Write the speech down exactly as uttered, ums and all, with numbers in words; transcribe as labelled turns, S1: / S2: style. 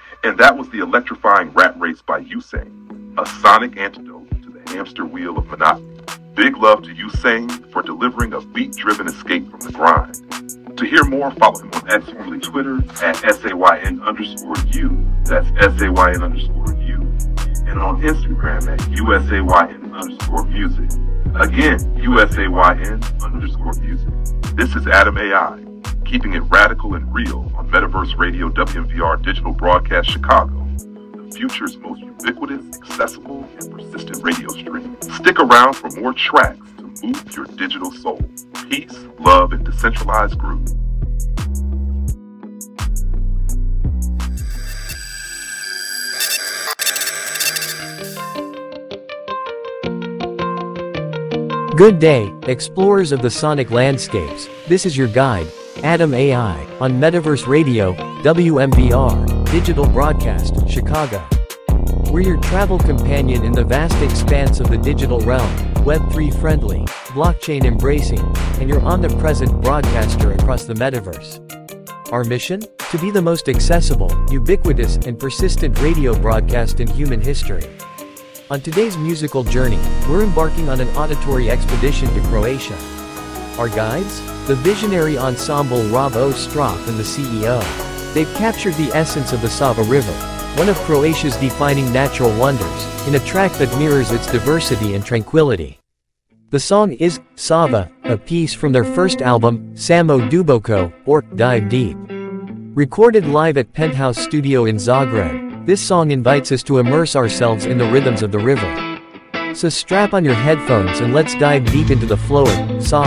S1: And that was the electrifying Rat Race by Usain, a sonic antidote to the hamster wheel of monotony. Big love to Usain for delivering a beat-driven escape from the grind. To hear more, follow him on X, formerly Twitter, at S A Y N underscore U. That's S A Y N underscore U. And on Instagram at U S A Y N underscore music. Again, U S A Y N underscore music. This is Adam A I, keeping it radical and real on Metaverse Radio W M V R Digital Broadcast Chicago, the future's most ubiquitous, accessible, and persistent radio stream. Stick around for more tracks to move your digital soul. Peace, love, and decentralized groove.
S2: Good day, explorers of the sonic landscapes. This is your guide, Adam A I, on Metaverse Radio, W M V R, Digital Broadcast, Chicago. We're your travel companion in the vast expanse of the digital realm, Web three friendly, blockchain embracing, and your omnipresent broadcaster across the metaverse. Our mission? To be the most accessible, ubiquitous, and persistent radio broadcast in human history. On today's musical journey, we're embarking on an auditory expedition to Croatia. Our guides? The visionary ensemble Rob O. Strop and the C E O. They've captured the essence of the Sava River, one of Croatia's defining natural wonders, in a track that mirrors its diversity and tranquility. The song is Sava, a piece from their first album, Samo Duboko, or Dive Deep. Recorded live at Penthouse Studio in Zagreb, this song invites us to immerse ourselves in the rhythms of the river. So strap on your headphones and let's dive deep into the flowing Sava.